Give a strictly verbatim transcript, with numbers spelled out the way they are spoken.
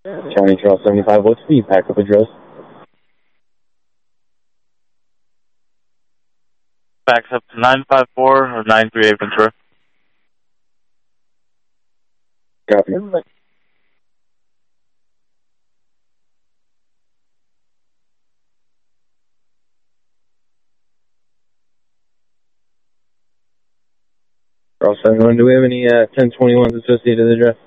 County Trail seventy-five, what's the backup address? Backs up to nine five four or nine three eight Ventura. Copy. Charles seventy-one, do we have any uh, ten twenty-ones associated with the address?